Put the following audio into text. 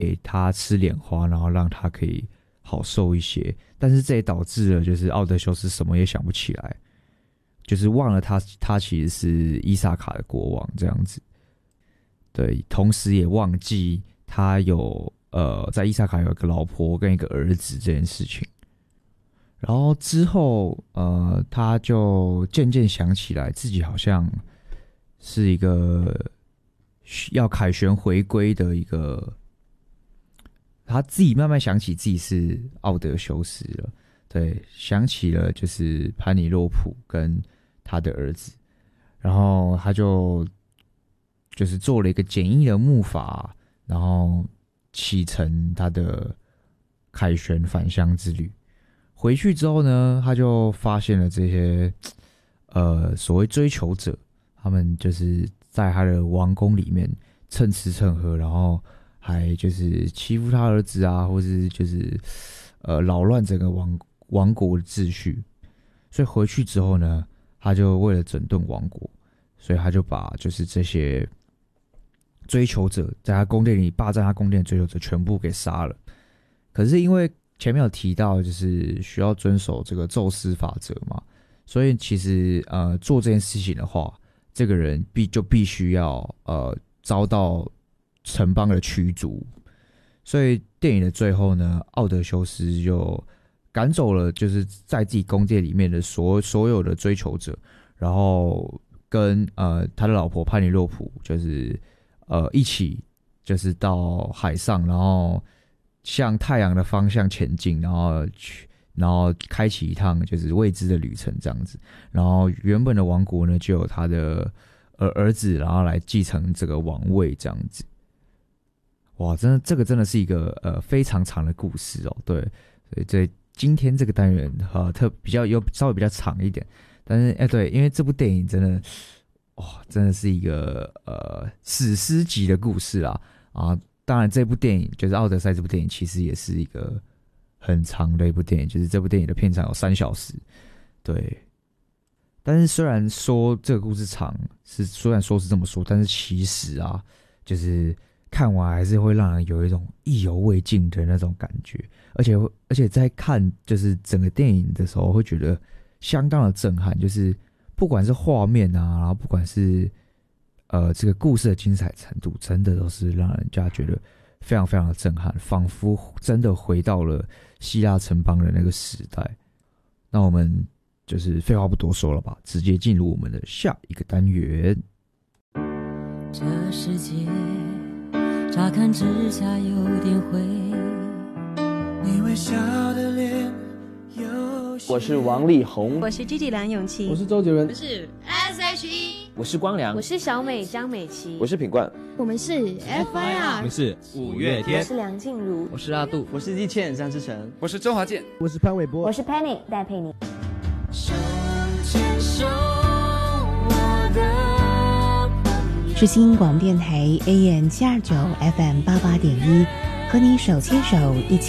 给他吃莲花，然后让他可以好受一些。但是这也导致了就是奥德修斯什么也想不起来，就是忘了他其实是伊萨卡的国王这样子。对，同时也忘记他有在伊萨卡有一个老婆跟一个儿子这件事情。然后之后他就渐渐想起来自己好像是一个要凯旋回归的一个，他自己慢慢想起自己是奥德修斯了。对，想起了就是潘尼洛普跟他的儿子，然后他就是做了一个简易的木筏，然后启程他的凯旋返乡之旅。回去之后呢，他就发现了这些所谓追求者，他们就是在他的王宫里面蹭吃蹭喝，然后还就是欺负他儿子啊，或是就是扰乱整个王国的秩序。所以回去之后呢，他就为了整顿王国，所以他就把就是这些追求者在他宫殿里霸占他宫殿的追求者全部给杀了。可是因为前面有提到就是需要遵守这个宙斯法则嘛，所以其实做这件事情的话，这个人必须要遭到城邦的驱逐。所以电影的最后呢，奥德修斯就赶走了就是在自己宫殿里面的所有的追求者，然后跟他的老婆潘尼洛普就是一起就是到海上，然后向太阳的方向前进，然后开启一趟就是未知的旅程这样子。然后原本的王国呢就有他的儿子，然后来继承这个王位这样子。哇，这个真的是一个非常长的故事哦。对，所以今天这个单元稍微比较长一点，但是对，因为这部电影真的真的是一个史诗级的故事啦啊。当然这部电影就是《奥德赛》这部电影其实也是一个很长的一部电影，就是这部电影的片长有3小时。对，但是虽然说这个故事长，虽然说是这么说，但是其实啊，就是看完还是会让人有一种意犹未尽的那种感觉，而且在看就是整个电影的时候会觉得相当的震撼，就是不管是画面啊，然后不管是这个故事的精彩程度，真的都是让人家觉得非常非常的震撼，仿佛真的回到了希腊城邦的那个时代。那我们就是废话不多说了吧，直接进入我们的下一个单元。 这世界乍看之下有点灰，你微笑的脸。 我是王力宏， 我是 Gigi 梁咏琪， 我是周杰伦， 我是 S.H.E， 我是光良， 我是小美张美琪， 我是品冠， 我们是 FIR， 我们是五月天， 我是梁静茹， 我是阿杜， 我是季倩张志成， 我是周华健， 我是潘玮柏， 我是 Penny 戴佩妮。 手牵手我的朋友， 世新广播电台 AM729 FM88.1，和你手牵手一起